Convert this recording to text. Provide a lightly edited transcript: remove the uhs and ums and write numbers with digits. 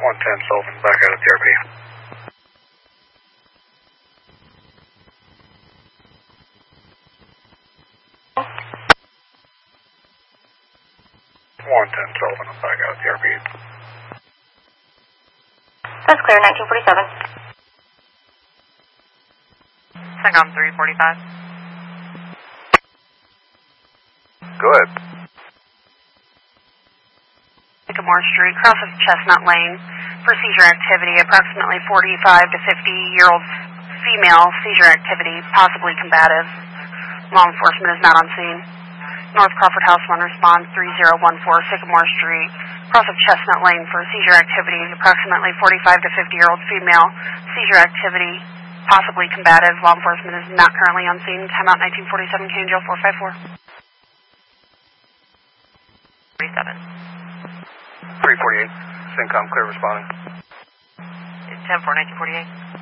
110 Sullivan, back out of TRP. 110 Sullivan, I'm back out of TRP. That's clear, 1947. SECOM 345. Go ahead. Sycamore Street, cross of Chestnut Lane for seizure activity. Approximately 45 to 50-year-old female, seizure activity, possibly combative. Law enforcement is not on scene. North Crawford House 1 responds 3014 Sycamore Street, cross of Chestnut Lane for seizure activity. Approximately 45 to 50-year-old female, seizure activity, possibly combative. Law enforcement is not currently on scene. Timeout 1947, KNGL 454. 37. 348, Syncom, clear responding. 10-4, 1948.